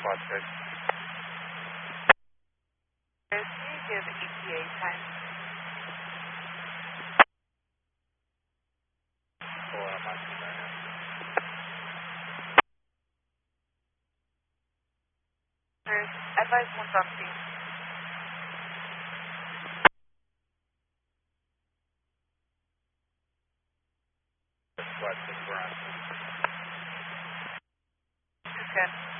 Squad 6. Can you give ETA time? Or I'm not too bad. Advise 1 Foxy. Squad 6, we're on. 210.